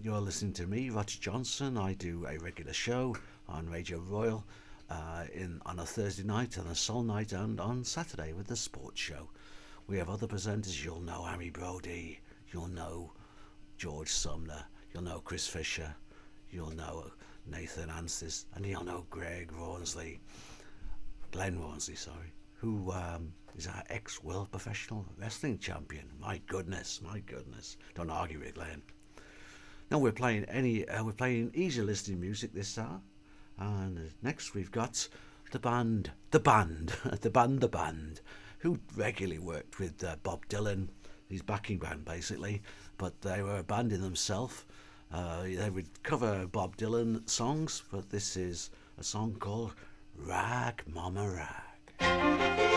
You're listening to me, Roger Johnson. I do a regular show on Radio Royal on a Thursday night, on a soul night, and on Saturday with the sports show. We have other presenters. You'll know Amy Brody. You'll know George Sumner. You'll know Chris Fisher. You'll know Nathan Anstis. And you'll know Glenn Rawnsley, who is our ex-world professional wrestling champion. My goodness. Don't argue with Glenn. Now we're playing easy listening music this hour. And next we've got the band, who regularly worked with Bob Dylan, his backing band basically, but they were a band in themselves. They would cover Bob Dylan songs, but this is a song called Rag Mama Rag.